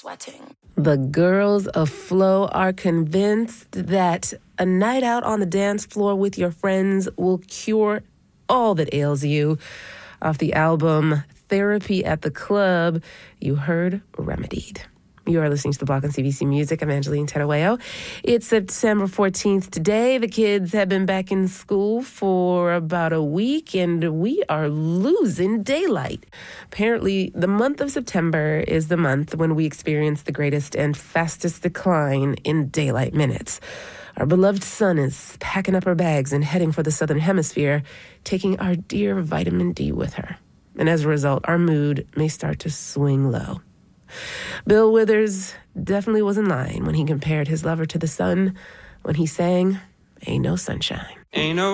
sweating. The girls of Flow are convinced that a night out on the dance floor with your friends will cure all that ails you. Off the album Therapy at the Club, you heard Remedied. You are listening to The Block on CBC Music. I'm Angeline Tedaweo. It's September 14th today. The kids have been back in school for about a week, and we are losing daylight. Apparently, the month of September is the month when we experience the greatest and fastest decline in daylight minutes. Our beloved sun is packing up her bags and heading for the southern hemisphere, taking our dear vitamin D with her. And as a result, our mood may start to swing low. Bill Withers definitely wasn't lying when he compared his lover to the sun when he sang, "Ain't No Sunshine." Ain't no